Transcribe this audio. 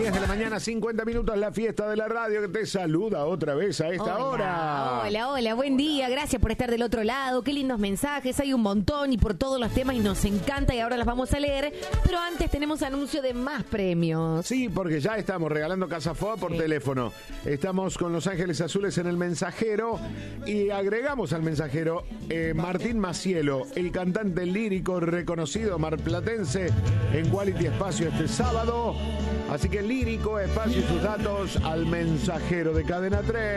10 de la mañana, 50 minutos, la fiesta de la radio que te saluda otra vez a esta hora. Hola, buen día, gracias por estar del otro lado, qué lindos mensajes, hay un montón y por todos los temas y nos encanta y ahora las vamos a leer, pero antes tenemos anuncio de más premios. Sí, porque ya estamos regalando Casa FOA por teléfono. Estamos con Los Ángeles Azules en el mensajero y agregamos al mensajero Martín Macielo, el cantante lírico reconocido marplatense en Quality Espacio este sábado. Así que lírico, espacio y sus datos al mensajero de Cadena 3.